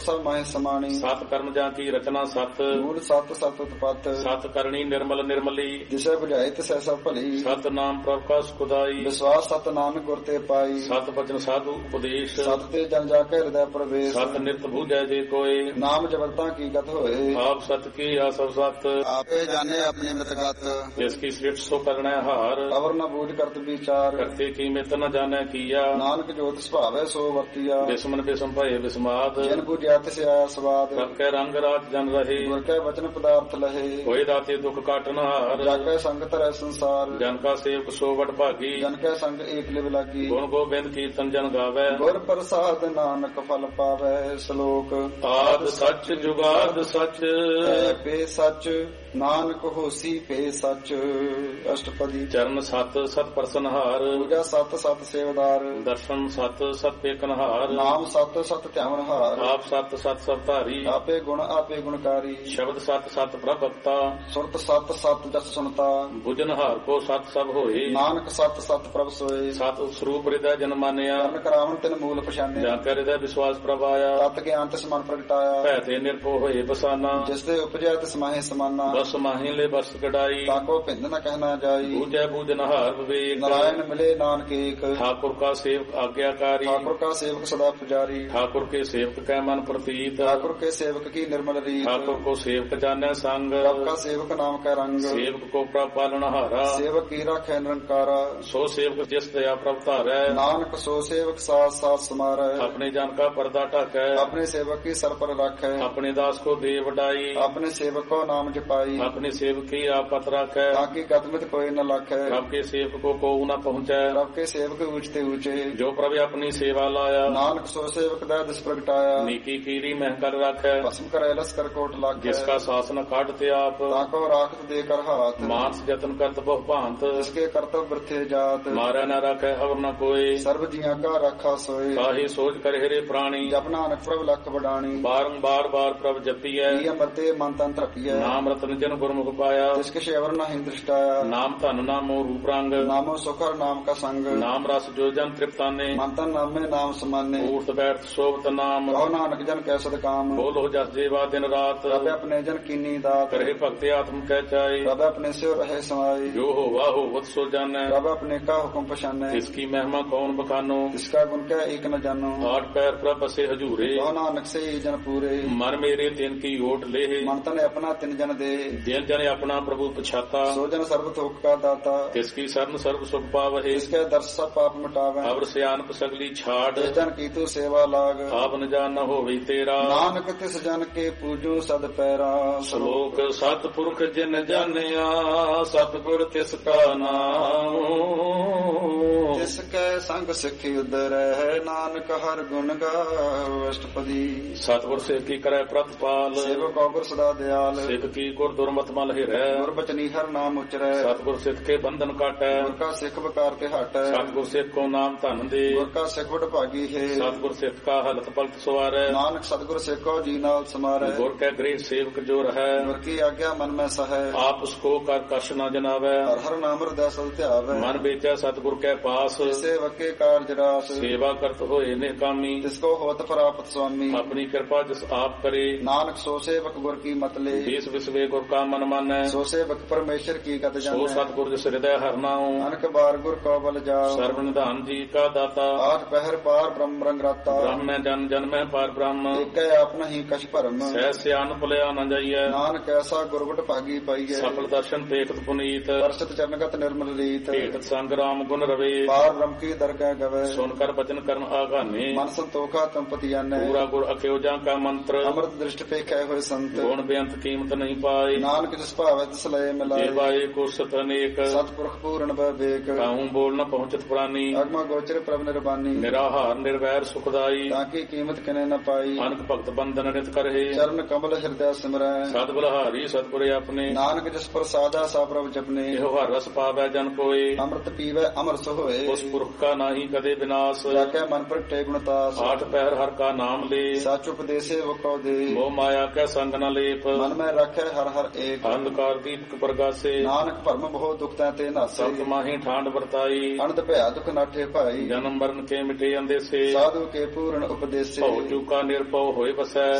ਮਾਹਿ ਸਮਾਣੀ। ਸਤ ਕਰਮ ਜਾਂ ਕੀ ਰਚਨਾ ਸਤ, ਮੂਲ ਸਤ ਸਤ ਉਤਪਤ। ਸਤ ਕਰਨੀ ਨਿਰਮਲ ਨਿਰਮਲੀ, ਜਿਸੇ ਬੁਝਾਏ ਤਿਸੈ ਸਭ ਭਲੀ। ਸਤ ਨਾਮ ਪ੍ਰਭ ਕਾ ਸੁਖਦਾਈ, ਵਿਸ਼ਵਾਸ ਸਤ ਨਾਨਕ ਗੁਰ ਤੇ ਪਾਈ। ਸਤ ਬਚਨ ਸਾਧੂ ਉਪਦੇਸ਼, ਸਤ ਤੇ ਜਨ ਜਾ ਕੇ ਹਿਰਦੈ ਪ੍ਰਵੇਸ਼। ਸਤ ਨਿਰਤ ਬੂਝੈ ਜੇ ਕੋਏ, ਨਾਮ ਜਗਤਾਂ ਕੀ ਗਤ ਹੋਏ। ਆਪ ਸਤ ਕੀ ਆ ਸਭ ਸਤ, ਆਪੇ ਜਾਣੇ ਆਪਣੀ ਮਿਤਗਤ। ਜਿਸ ਕੀ ਸ੍ਰਿਸ਼ਟ ਸੋ ਕਰਣਾ ਹਾਰ, ਅਵਰ ਨ ਬੂਝ ਕਰਤ ਵਿਚਾਰ। ਕਰਤੇ ਕੀ ਮਿਤ ਨ ਜਾਣੈ ਕੀਆ, ਨਾਨਕ ਜੋਤ ਸੁਭਾਵੈ ਸੋ ਵਰਤੀਆ। ਬਿਸਮਨ ਬਿਸਮ ਭਏ ਬਿਸਮਾਦ, ਜਿਨ ਬੁਝਿਆ ਤਿਸ ਆਇਆ ਸਵਾਦ। ਸਭ ਕੈ ਰੰਗ ਰਾਜ ਜਨ ਰਹੇ, ਗੁਰ ਕੈ ਵਚਨ ਪਦਾਰਥ ਲਹੇ। ਹੋਏ ਦਾਤੇ ਦੁਖ ਕਾਟਨ ਹਾਰ, ਜਾਗੈ ਸੰਗ ਧਰੈ ਸੰਸਾਰ। ਜਨ ਕਾ ਸੇਵਕ ਸੋ ਵਡ ਭਾਗੀ, ਜਨ ਕੈ ਸੰਗ ਏਕ ਲਿਵ ਲਾਗੀ। ਗੁਣ ਗੋਬਿੰਦ ਕੀਰਤਨ ਜਨ ਗਾਵੈ, ਗੁਰ ਪ੍ਰਸਾਦ ਨਾਨਕ ਫਲ ਪਾਵੈ। ਸ਼ਲੋਕ। ਆਦ ਸੱਚ ਜੁਗਾਦ ਸੱਚ, ਹੈ ਪੇ ਸੱਚ ਨਾਨਕ ਹੋਸੀ ਪੇ ਸੱਚ। ਅਸ਼ਟਪਦੀ। ਚਰਨ ਸਤ ਸਤ ਪ੍ਰਸਨਹਾਰ, ਪੂਜਾ ਸਤ ਸਤ ਸੇਵਦਾਰ। ਦਰਸ਼ਨ ਸਤ ਸਤ ਪੇਕਨਹਾਰ, ਨਾਮ ਸਤ ਸਤ ਧਿਆਵਨਹਾਰ। ਆਪ ਸਤ ਸਤ ਸਭ ਧਾਰੀ, ਆਪੇ ਗੁਣ ਆਪੇ ਗੁਣਕਾਰੀ। ਸ਼ਬਦ ਸਤ ਸਤ ਪ੍ਰਭਕਤਾ, ਸੁਰਤ ਸਤ ਸਤ ਜਸ ਸੁਨਤਾ। ਬੁਝਨਹਾਰ ਕੋ ਸਤ ਸਭ ਹੋਏ, ਨਾਨਕ ਸਤ ਸਤ ਪ੍ਰਭ ਸੋਏ। ਸਤ ਸਰੂਪ ਹਿਰਦੈ ਜਨ ਮਾਨਿਆ, ਕਰਨ ਕਰਾਵਨ ਤਿਨ ਮੂਲ ਪਛਾਨਿਆ। ਜਾਂ ਕੈ ਹਿਰਦੈ ਵਿਸ਼ਵਾਸ ਪ੍ਰਭ ਆਇਆ, ਤਤ ਗਿਆਨ ਤਿਸ ਮਨ ਪ੍ਰਗਟਾਇਆ। ਭੈ ਤੇ ਨਿਰਭਉ ਹੋਏ ਬਸਾਨਾ, ਜਿਸ ਦੇ ਉਪਜਿਆ ਤਿਸ ਮਾਹੇ ਸਮਾਨਾ। ਬਸ ਮਾਹੀ ਲੈ ਬਸ ਕਢਾਈ, ਤਾਕੋ ਭਿੰਦ ਨ ਕਹਿਣਾ ਜਾਈ। ਬੂਝੈ ਬੂਝਨਹਾਰ ਵਿਵੇਕ, ਨਾਰਾਇਣ ਮਿਲੇ ਨਾਨਕ ਏਕ। ਠਾकुर का सेवक आज्ञाकारी, ठाकुर का सेवक सदा पुजारी। ठाकुर के सेवक कै मन प्रतीत, ठाकुर के सेवक की निर्मल रीत। ठाकुर को सेवक जाने संग, प्रभ का सेवक नाम का रंग। सेवक को प्रभ पालनहारा, सेवक की राखै निरंकारा। सो सेवक जिस दया प्रभ धारै, नानक सो सेवक साथ साथ समारै। अपने जन का पर्दा ढाकै, अपने सेवक की सर पर राखै। अपने दास को दे वडाई, अपने सेवक को नाम जपाई। अपने सेवक की आपत राखै, ताकि गतमित कोई न लाखै। प्रभ के सेवक को न पहुँचै, प्रभ के सेवक ऊंचते ऊंचे। जो प्रभ अपनी सेवा लाया, नानक सो सेवक दै दिस प्रगटाया। नीकी कीरी मह कर राखै, भस्म करे लस कर कोट लाखै। जिसका शासन काटते आप, ताको राखत दे कर हाथ। मानस जतन करत बहु भांत, जिसके कर्तव्य वृथे जात। मारै न राखै अवर न कोई, सर्व जिया का राखा सोए। काहे सोच कर हेरे प्राणी, जप नानक प्रभ लख बडाणी। बारंबार बार प्रभ जपियै, अमरते मन तन तृपिय। नाम रतन जन गुरमुख पाया, जिसके शेवर नहीं दृष्टाया। नाम धन नामो रूप रंग, नामो सुखर नाम का संग। नाम रस जो जन तृप्ताने, मन तन नाम में नाम समाने। ऊर्त बैठ शोभत नाम, रहो नानक जन कै सद काम। बोलो जस जेवा दिन रात, रब अपने जन कीनी दात। करहे भक्ति आत्म कह चाय, रब अपने से रहे समाये। जो हो वाहो वत सो जानै, रब अपने का हुक्म पछाने। इसकी महिमा कौन बखानो, इसका गुण क्या एक न जानो। आठ पैर प्रभ बसे हजूरे, रहो नानक से ही जन पूरे। मन मेरे तिन की ओट ले, मन तन अपना तिन जन दे। जिन जन अपना प्रभु पछाता, सो जन सर्व थोक का दाता। तिसकी शरण सर्व सुख पावहे, इसके दर्श सब पाप मिटावे। अवर सियानप सगली छाड़, जिस जन की तू सेवा लाग। आप न जान न होवे तेरा, नानक तिस जन के पूजो सद पैरा। श्लोक सतपुरख जिन जानिया, सतगुर तिसका नाम, जिसके संग सिखी उदर है, नानक हर गुण गाओ। अष्टपदी। सतगुर सेव की करे प्रतिपाल, सेवक गुर सदा दयाल। सिख की गुर दुर्मत मल हिरै, गुर बचनी हर नाम उचरै। सतगुर सिख के बंधन काटै, गुर का सिख बकार ते हटै। सतगुर सिख को नाम धन दे, गुर का सिख वड भागी है। सतगुर सिख का हलत पलट सवारै, नानक सतगुर सिख को जी नाल समारै। गुर के गृह सेवक जो रहै, गुर की आज्ञा मन में सहै। आप उसको कर कश न जनावै, हर हर नाम हृदय सल ध्यावै। मन बेचै सतगुर के पास, सेवक के कार्य रास। सेवा करत होए निकामी, जिसको होत प्राप्त स्वामी। अपनी कृपा जिस आप करे, नानक सो सेवक गुर की मत ले। देश विश्वे गुर का मन मानै, सो सेवक परमेश्वर की गत सो जानै। सतगुर जिस हृदय हर नाऊ, अनक बार गुर को बल जाओ। सर्व निधान जी का दाता, आठ पहर पार ब्रह्म रंग राता। ब्रह्म जन जन में पार ब्रह्म, एक अपना ही कछ भरम। सह सियान भुलिया न जाइए, नानक ऐसा गुरबट भागी पाइए। सफल दर्शन देखत पुनीत, परसत चरणगत निर्मल रीत। भेटत संग राम गुण रवे, पार ब्रह्म की दरगाह गवे। सुनकर बचन करन आगाने, मन संतोखा तंपति जाने। पूरा गुर अख्योजा का मंत्र, अमृत दृष्टि पे कै हुए संत। गुण बेअंत कीमत नहीं पाई, नानक जिस भावै तिस लय मिलाए। जेवाए को सत अनेक, सतपुरख पूर्ण विवेक। काहू बोल न पहुंचत प्राणी, अगमा गोचर प्रभ निर्बानी। निराहार निर्वैर सुखदाई, ताकि कीमत किने न पाई। अनक भक्त बंधन नित करहे, चरण कमल हृदय सिमरै। सद बलहारी सतगुर अपने, नानक जिस प्रसादा सा प्रभ जपने। एहो हर रस पावै जन कोय, अमृत पीवै अमर सोए। उस पुरख का नाही कदे विनाश, जाके मन प्रगटे गुणतास। आठ पहर हर का नाम ले, सच उपदेशे वो कौ दे। मोह माया के संग न लेप, मन में रखे हर हर एक। अंधकार दीपक प्रगासे, नानक भरम बहु दुख ते नासे। सत माही ठांड वर्ताई, अनंत भया दुख नाठे भाई। जन्म मरण के मिटे अंदेसे, साधु के पूर्ण उपदेशे। भव चूका ਨਿਰਭਉ ਹੋਏ ਵਸੈ